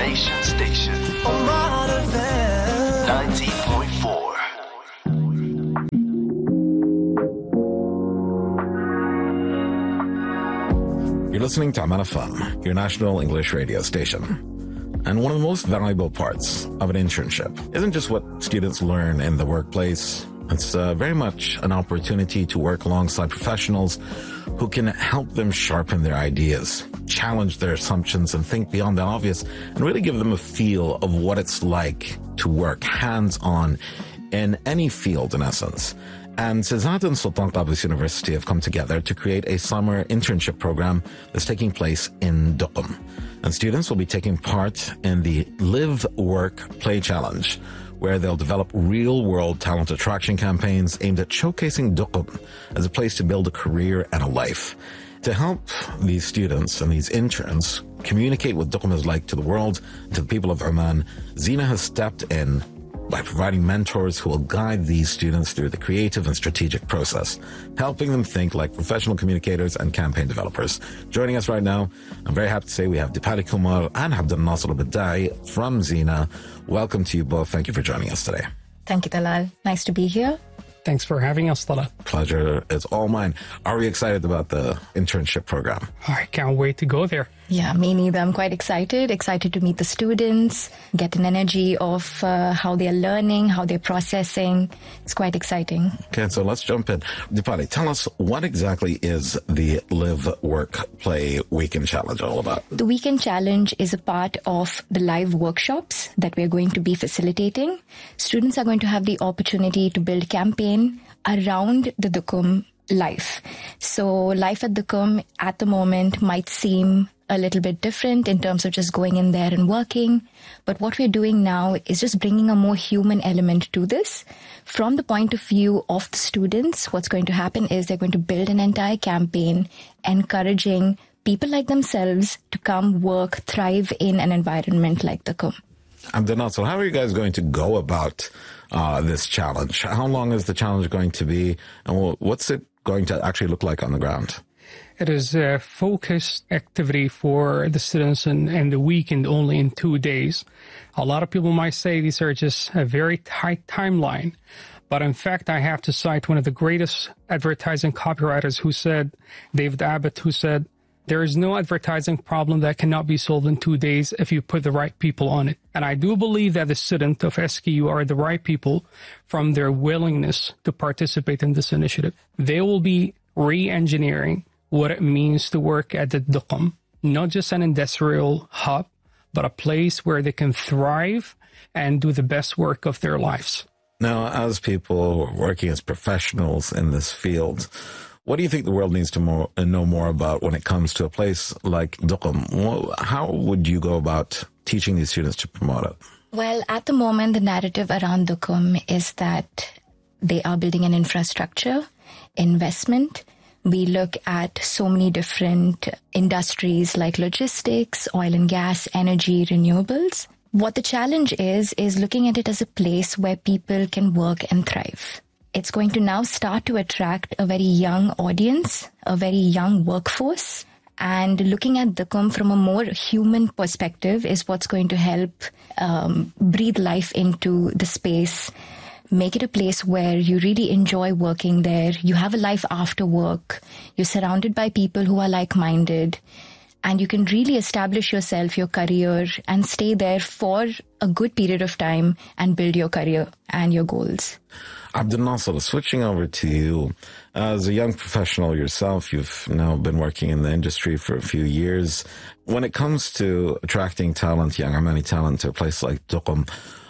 Station. 90.4. You're listening to Aman FM, your national English radio station. And one of the most valuable parts of an internship isn't just what students learn in the workplace. It's very much an opportunity to work alongside professionals who can help them sharpen their ideas, challenge their assumptions, and think beyond the obvious, and really give them a feel of what it's like to work hands-on in any field, in essence. And Cezzat and Sultan Qaboos University have come together to create a summer internship program that's taking place in Duqm. And students will be taking part in the Live, Work, Play Challenge, where they'll develop real-world talent attraction campaigns aimed at showcasing Duqm as a place to build a career and a life. To help these students and these interns communicate what Duqm is like to the world, to the people of Oman, Zina has stepped in by providing mentors who will guide these students through the creative and strategic process, helping them think like professional communicators and campaign developers. Joining us right now, I'm very happy to say we have Dipali Kumar and Abdel Nasser Al-Badai from Zina. Welcome to you both. Thank you for joining us today. Thank you, Talal. Nice to be here. Thanks for having us, Talal. Pleasure is all mine. Are we excited about the internship program? I can't wait to go there. Yeah, me neither. I'm quite excited to meet the students, get an energy of how they're learning, how they're processing. It's quite exciting. Okay, so let's jump in. Dipali, tell us, what exactly is the Live, Work, Play Weekend Challenge all about? The Weekend Challenge is a part of the live workshops that we're going to be facilitating. Students are going to have the opportunity to build a campaign around the Duqm life. So life at Duqm at the moment might seem a little bit different in terms of just going in there and working. But what we're doing now is just bringing a more human element to this. From the point of view of the students, what's going to happen is they're going to build an entire campaign encouraging people like themselves to come work, thrive in an environment like Duqm. Abdel Nasser, how are you guys going to go about this challenge? How long is the challenge going to be? And what's it going to actually look like on the ground? It is a focused activity for the students and the weekend only in 2 days. A lot of people might say these are just a very tight timeline. But in fact, I have to cite one of the greatest advertising copywriters who said, David Abbott, who said, there is no advertising problem that cannot be solved in 2 days if you put the right people on it. And I do believe that the students of SKU are the right people from their willingness to participate in this initiative. They will be re-engineering what it means to work at the Duqm, not just an industrial hub, but a place where they can thrive and do the best work of their lives. Now, as people working as professionals in this field, what do you think the world needs to know more about when it comes to a place like Duqm? How would you go about teaching these students to promote it? Well, at the moment, the narrative around Duqm is that they are building an infrastructure, investment. We look at so many different industries like logistics, oil and gas, energy, renewables. What the challenge is looking at it as a place where people can work and thrive. It's going to now start to attract a very young audience, a very young workforce. And looking at Duqm from a more human perspective is what's going to help breathe life into the space. Make it a place where you really enjoy working there. You have a life after work. You're surrounded by people who are like-minded. And you can really establish yourself, your career, and stay there for a good period of time and build your career and your goals. Abdel Nasser, switching over to you. As a young professional yourself, you've now been working in the industry for a few years. When it comes to attracting talent, young Omani talent, to a place like Duqm,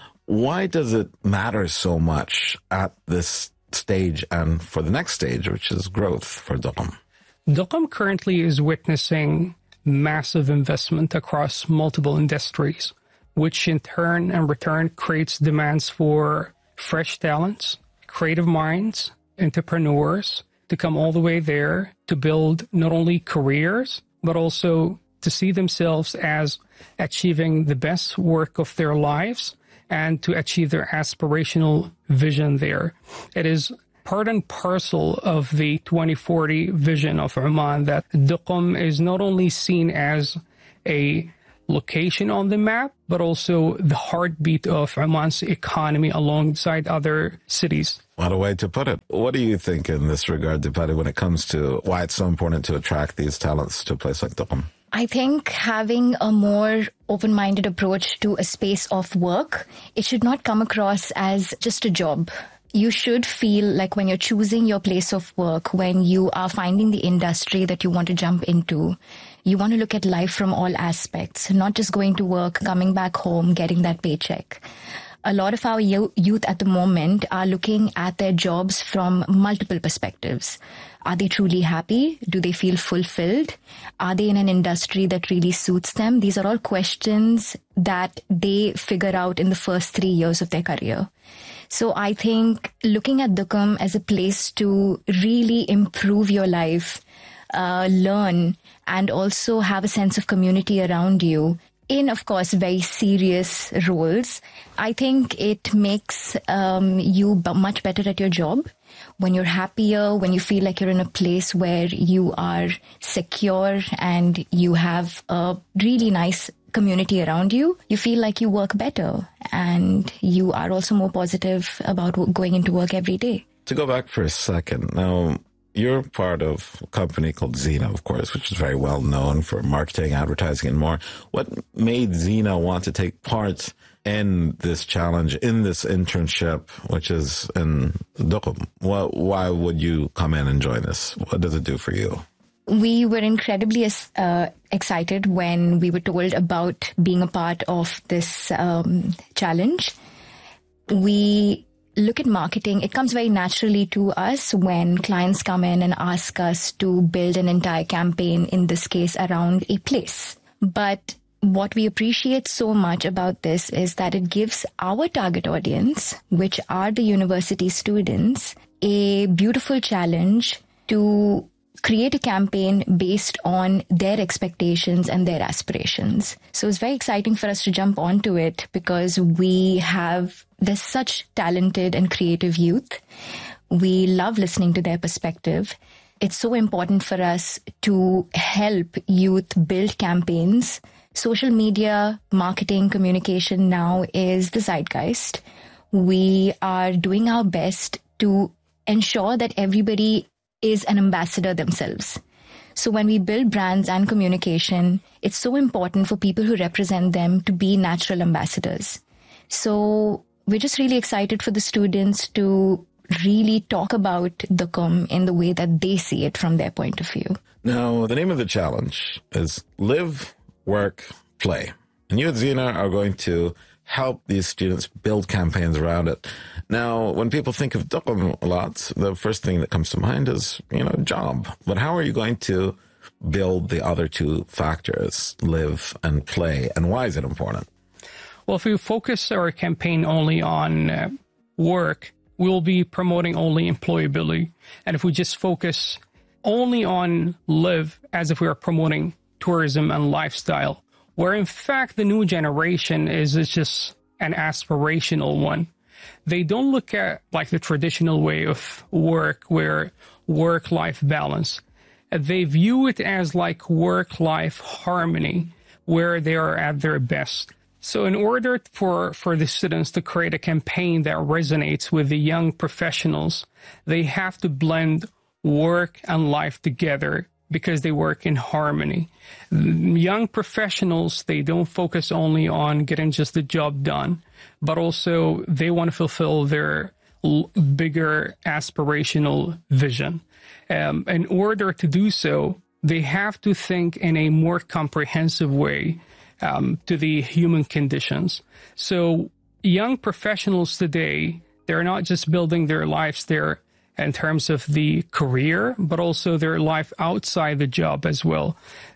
why does it matter so much at this stage and for the next stage, which is growth for Duqm? Duqm currently is witnessing massive investment across multiple industries, which in turn and return creates demands for fresh talents, creative minds, entrepreneurs to come all the way there to build not only careers, but also to see themselves as achieving the best work of their lives and to achieve their aspirational vision there. It is part and parcel of the 2040 vision of Oman that Duqm is not only seen as a location on the map, but also the heartbeat of Oman's economy alongside other cities. What a way to put it. What do you think in this regard, Dipati, when it comes to why it's so important to attract these talents to a place like Duqm? I think having a more open-minded approach to a space of work, it should not come across as just a job. You should feel like when you're choosing your place of work, when you are finding the industry that you want to jump into, you want to look at life from all aspects, not just going to work, coming back home, getting that paycheck. A lot of our youth at the moment are looking at their jobs from multiple perspectives. Are they truly happy? Do they feel fulfilled? Are they in an industry that really suits them? These are all questions that they figure out in the first 3 years of their career. So I think looking at Duqm as a place to really improve your life, learn, and also have a sense of community around you in, of course, very serious roles, I think it makes you much better at your job. When you're happier, when you feel like you're in a place where you are secure and you have a really nice community around you, you feel like you work better and you are also more positive about going into work every day. To go back for a second, now you're part of a company called Zena, of course, which is very well known for marketing, advertising, and more. What made Zena want to take part in this challenge, in this internship, which is in Duqm? Why would you come in and join this? What does it do for you? We were incredibly excited when we were told about being a part of this challenge. We look at marketing. It comes very naturally to us when clients come in and ask us to build an entire campaign, in this case, around a place. But what we appreciate so much about this is that it gives our target audience, which are the university students, a beautiful challenge to create a campaign based on their expectations and their aspirations. So it's very exciting for us to jump onto it because there's such talented and creative youth. We love listening to their perspective. It's so important for us to help youth build campaigns. Social media, marketing, communication now is the zeitgeist. We are doing our best to ensure that everybody is an ambassador themselves. So when we build brands and communication, it's so important for people who represent them to be natural ambassadors. So we're just really excited for the students to really talk about Duqm in the way that they see it from their point of view. Now, the name of the challenge is Live, Work, Play. And you at Zena are going to help these students build campaigns around it. Now, when people think of Duqm a lot, the first thing that comes to mind is, job. But how are you going to build the other two factors, live and play? And why is it important? Well, if we focus our campaign only on work, we'll be promoting only employability. And if we just focus only on live, as if we are promoting tourism and lifestyle, where in fact the new generation is just an aspirational one. They don't look at like the traditional way of work, where work-life balance. They view it as like work-life harmony, where they are at their best. So in order for the students to create a campaign that resonates with the young professionals, they have to blend work and life together because they work in harmony. Young professionals, they don't focus only on getting just the job done, but also they want to fulfill their bigger aspirational vision. In order to do so, they have to think in a more comprehensive way to the human conditions. So young professionals today, they're not just building their lives there in terms of the career, but also their life outside the job as well.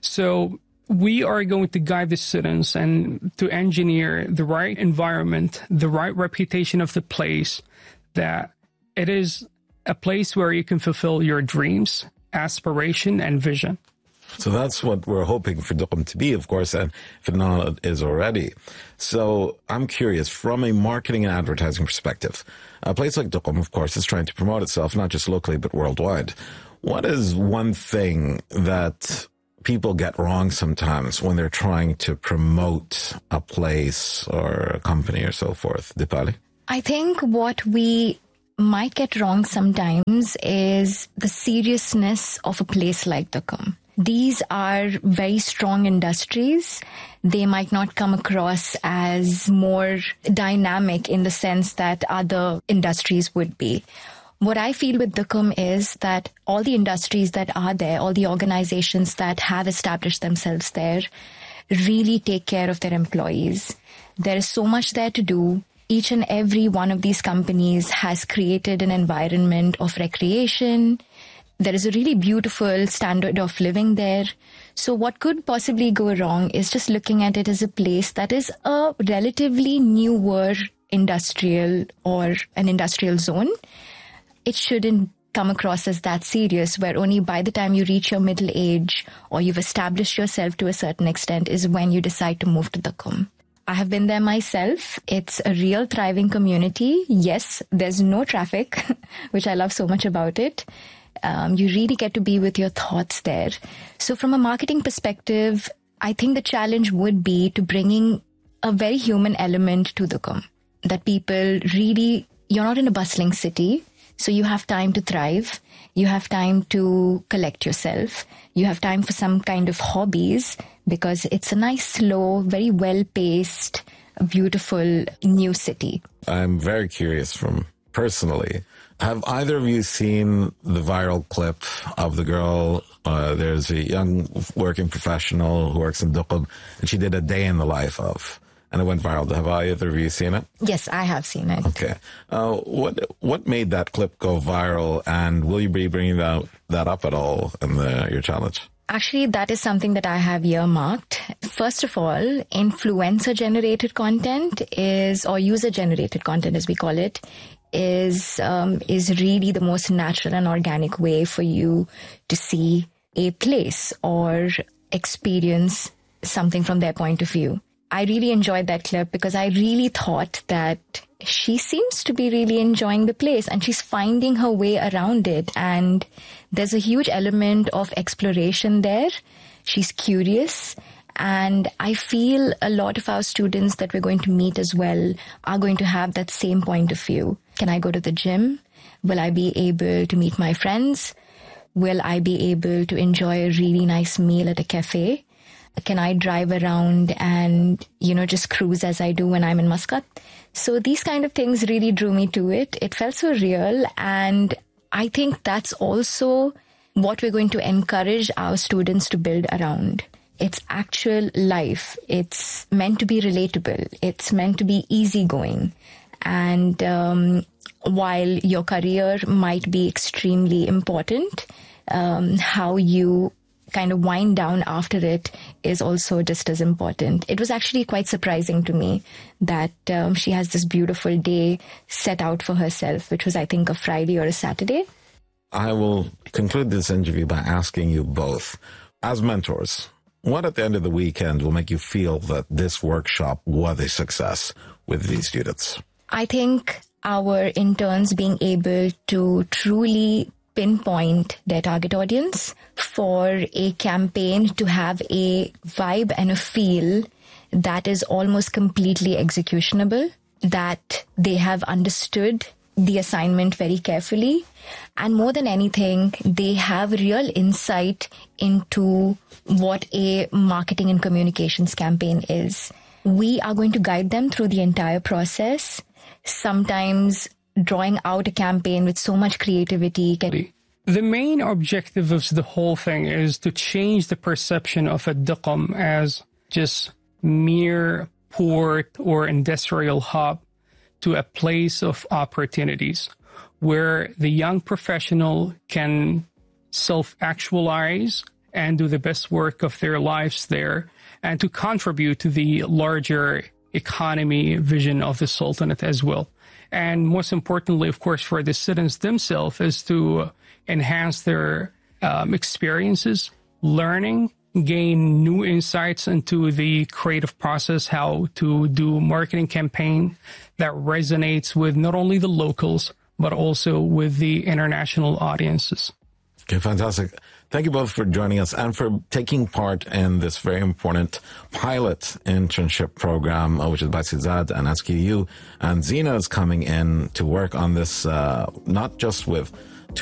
So we are going to guide the students and to engineer the right environment, the right reputation of the place, that it is a place where you can fulfill your dreams, aspiration, and vision. So that's what we're hoping for Duqm to be, of course, and if not, it is already. So I'm curious, from a marketing and advertising perspective, a place like Duqm, of course, is trying to promote itself, not just locally, but worldwide. What is one thing that people get wrong sometimes when they're trying to promote a place or a company or so forth, Dipali? I think what we might get wrong sometimes is the seriousness of a place like Dukum. These are very strong industries. They might not come across as more dynamic in the sense that other industries would be. What I feel with Dukum is that all the industries that are there, all the organizations that have established themselves there, really take care of their employees. There is so much there to do. Each and every one of these companies has created an environment of recreation. There is a really beautiful standard of living there. So what could possibly go wrong is just looking at it as a place that is a relatively newer industrial or an industrial zone. It shouldn't come across as that serious, where only by the time you reach your middle age or you've established yourself to a certain extent is when you decide to move to Dukum. I have been there myself. It's a real thriving community. Yes, there's no traffic, which I love so much about it. You really get to be with your thoughts there. So from a marketing perspective, I think the challenge would be to bringing a very human element to Dukum. That people really, you're not in a bustling city, so you have time to thrive. You have time to collect yourself. You have time for some kind of hobbies because it's a nice, slow, very well-paced, beautiful new city. I'm very curious from personally. Have either of you seen the viral clip of the girl? There's a young working professional who works in Dukum, and she did a day in the life of, and it went viral. Have either of you seen it? Yes, I have seen it. Okay. What made that clip go viral, and will you be bringing that up at all in your challenge? Actually, that is something that I have earmarked. First of all, influencer-generated content or user-generated content, as we call it, is really the most natural and organic way for you to see a place or experience something from their point of view. I really enjoyed that clip because I really thought that she seems to be really enjoying the place and she's finding her way around it. And there's a huge element of exploration there. She's curious. And I feel a lot of our students that we're going to meet as well are going to have that same point of view. Can I go to the gym? Will I be able to meet my friends? Will I be able to enjoy a really nice meal at a cafe? Can I drive around and, just cruise as I do when I'm in Muscat? So these kind of things really drew me to it. It felt so real. And I think that's also what we're going to encourage our students to build around. It's actual life. It's meant to be relatable. It's meant to be easygoing. And while your career might be extremely important, how you kind of wind down after it is also just as important. It was actually quite surprising to me that she has this beautiful day set out for herself, which was, I think, a Friday or a Saturday. I will conclude this interview by asking you both, as mentors, what at the end of the weekend will make you feel that this workshop was a success with these students? I think our interns being able to truly pinpoint their target audience for a campaign to have a vibe and a feel that is almost completely executionable, that they have understood the assignment very carefully. And more than anything, they have real insight into what a marketing and communications campaign is. We are going to guide them through the entire process, sometimes drawing out a campaign with so much creativity. The main objective of the whole thing is to change the perception of a Dukum as just mere port or industrial hub to a place of opportunities where the young professional can self-actualize and do the best work of their lives there and to contribute to the larger economy vision of the Sultanate as well. And most importantly, of course, for the students themselves is to enhance their experiences, learning, gain new insights into the creative process, how to do marketing campaign that resonates with not only the locals, but also with the international audiences. Okay, fantastic. Thank you both for joining us and for taking part in this very important pilot internship program, which is by CISAD and SQU. And Zina is coming in to work on this, not just with